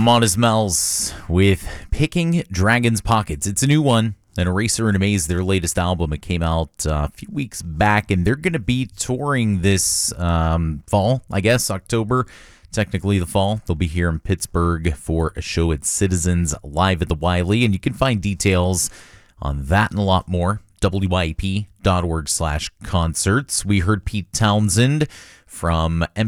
Modest Mouse with Picking Dragon's Pockets. It's a new one. And Eraser and Amaze, their latest album, it came out a few weeks back, and they're going to be touring this fall, I guess, October, technically the fall. They'll be here in Pittsburgh for a show at Citizens Live at the Wiley, and you can find details on that and a lot more, wyep.org/concerts. We heard Pete Townsend from